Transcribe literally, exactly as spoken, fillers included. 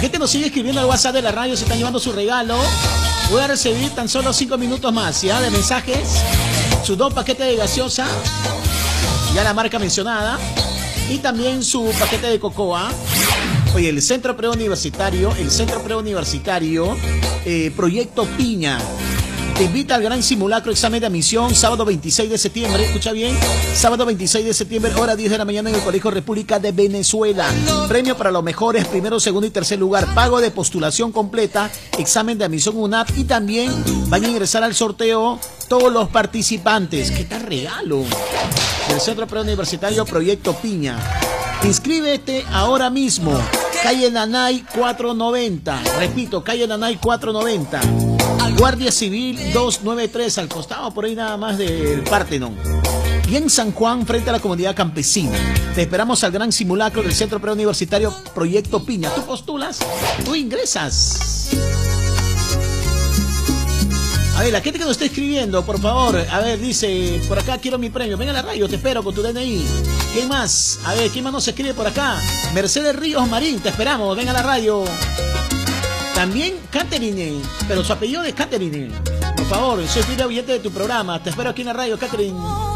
gente nos sigue escribiendo al WhatsApp de la radio, se están llevando su regalo. Voy a recibir tan solo cinco minutos más, ¿ya? De mensajes. Sus dos paquetes de gaseosa, ya la marca mencionada. Y también su paquete de cocoa. Oye, el Centro Preuniversitario, el Centro Preuniversitario, eh, Proyecto Piña, te invita al gran simulacro examen de admisión, sábado veintiséis de septiembre, escucha bien, sábado veintiséis de septiembre, hora diez de la mañana en el Colegio República de Venezuela. Premio para los mejores, primero, segundo y tercer lugar, pago de postulación completa, examen de admisión U N A P y también van a ingresar al sorteo todos los participantes. ¿Qué tal regalo? Del Centro Preuniversitario Proyecto Piña. Inscríbete ahora mismo. Calle Nanay cuatrocientos noventa. Repito, calle Nanay cuatrocientos noventa. Guardia Civil doscientos noventa y tres, al costado por ahí nada más del Partenón. Y en San Juan, frente a la comunidad campesina. Te esperamos al gran simulacro del Centro Preuniversitario Proyecto Piña. ¿Tú postulas? ¿Tú ingresas? A ver, la gente que nos está escribiendo, por favor. A ver, dice, por acá quiero mi premio. Venga a la radio, te espero con tu D N I. ¿Quién más? A ver, ¿quién más nos escribe por acá? Mercedes Ríos Marín, te esperamos. Venga a la radio. También Catherine, pero su apellido es Catherine. Por favor, soy fiel oyente de tu programa. Te espero aquí en la radio, Catherine.